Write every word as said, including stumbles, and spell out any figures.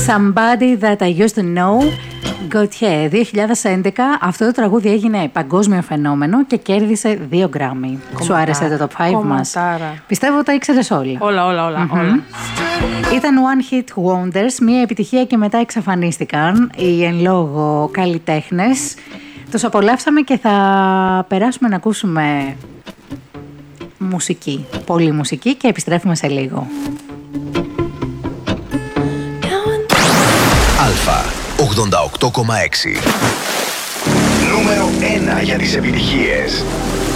Somebody That I Used To Know, Gautier. δύο χιλιάδες έντεκα αυτό το τραγούδι έγινε παγκόσμιο φαινόμενο και κέρδισε δύο Grammy. Σου άρεσε το top πέντε μας? Πιστεύω τα ήξερες όλα. Όλα, όλα, όλα, mm-hmm. όλα. Ήταν One Hit Wonders, μια επιτυχία και μετά εξαφανίστηκαν οι εν λόγω καλλιτέχνες. Τους απολαύσαμε και θα περάσουμε να ακούσουμε μουσική, πολύ μουσική, και επιστρέφουμε σε λίγο. Αλφα ογδόντα οκτώ κόμμα έξι. Νούμερο ένα για τις επιτυχίες.